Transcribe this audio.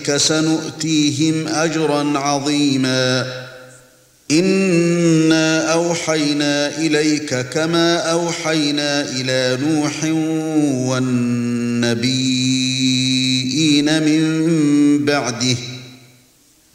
سنؤتيهم أجرا عظيما إنا أوحينا إليك كما أوحينا إلى نوح والنبيين من بعده